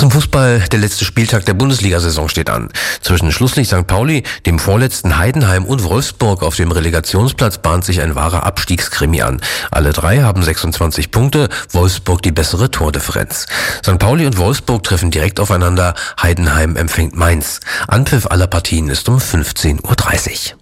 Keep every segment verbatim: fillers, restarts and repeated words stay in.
Zum Fußball, der letzte Spieltag der Bundesliga-Saison steht an. Zwischen Schlusslicht Sankt Pauli, dem vorletzten Heidenheim und Wolfsburg auf dem Relegationsplatz bahnt sich ein wahrer Abstiegskrimi an. Alle drei haben sechsundzwanzig Punkte, Wolfsburg die bessere Tordifferenz. Sankt Pauli und Wolfsburg treffen direkt aufeinander, Heidenheim empfängt Mainz. Anpfiff aller Partien ist um fünfzehn Uhr dreißig.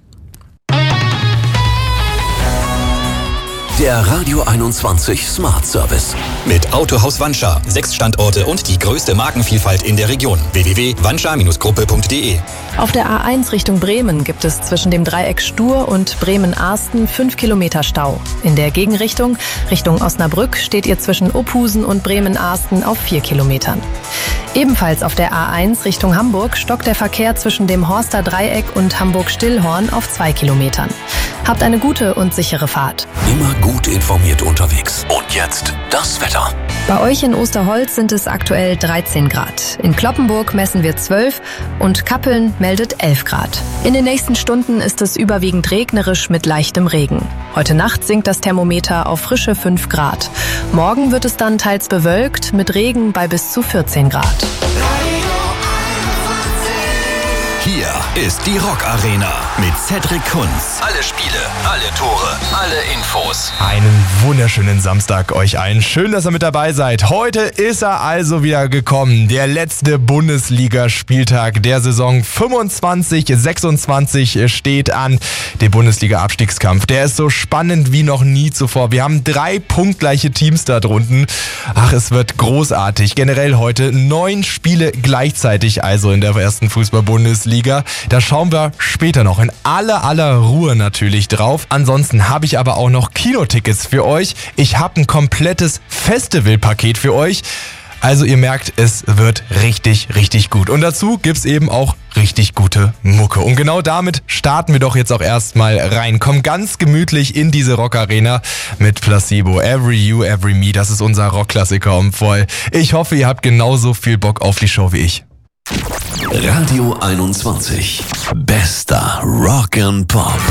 Der Radio einundzwanzig Smart Service. Mit Autohaus Wanscha. Sechs Standorte und die größte Markenvielfalt in der Region. w w w punkt wanscha gruppe punkt d e. Auf der A eins Richtung Bremen gibt es zwischen dem Dreieck Stur und Bremen-Arsten fünf Kilometer Stau. In der Gegenrichtung, Richtung Osnabrück, steht ihr zwischen Opusen und Bremen-Arsten auf vier Kilometern. Ebenfalls auf der A eins Richtung Hamburg stockt der Verkehr zwischen dem Horster Dreieck und Hamburg-Stillhorn auf zwei Kilometern. Habt eine gute und sichere Fahrt. Immer gut informiert unterwegs. Und jetzt das Wetter. Bei euch in Osterholz sind es aktuell dreizehn Grad. In Cloppenburg messen wir zwölf und Kappeln meldet elf Grad. In den nächsten Stunden ist es überwiegend regnerisch mit leichtem Regen. Heute Nacht sinkt das Thermometer auf frische fünf Grad. Morgen wird es dann teils bewölkt mit Regen bei bis zu vierzehn Grad. Hier ist die Rock Arena mit Cedric Kunz. Alle Spiele, alle Tore, alle Infos. Einen wunderschönen Samstag euch allen. Schön, dass ihr mit dabei seid. Heute ist er also wieder gekommen. Der letzte Bundesligaspieltag der Saison fünfundzwanzig sechsundzwanzig steht an. Der Bundesliga-Abstiegskampf, der ist so spannend wie noch nie zuvor. Wir haben drei punktgleiche Teams da drunten. Ach, es wird großartig. Generell heute neun Spiele gleichzeitig, also in der ersten Fußball-Bundesliga. Da schauen wir später noch in aller, aller Ruhe natürlich drauf. Ansonsten habe ich aber auch noch Kinotickets für euch. Ich habe ein komplettes Festivalpaket für euch. Also ihr merkt, es wird richtig, richtig gut. Und dazu gibt's eben auch richtig gute Mucke. Und genau damit starten wir doch jetzt auch erstmal rein. Komm ganz gemütlich in diese Rock-Arena mit Placebo. Every You, Every Me. Das ist unser Rockklassiker um voll. Ich hoffe, ihr habt genauso viel Bock auf die Show wie ich. Radio einundzwanzig. Bester Rock and Pop.